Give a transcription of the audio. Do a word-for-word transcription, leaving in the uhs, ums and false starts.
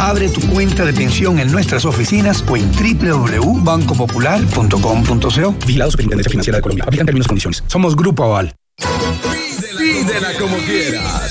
Abre tu cuenta de pensión en nuestras oficinas o en doble u doble u doble u punto banco popular punto com punto co. Vigilado Superintendencia Financiera de Colombia. Aplican términos y condiciones. Somos Grupo Aval. Pídela como quieras.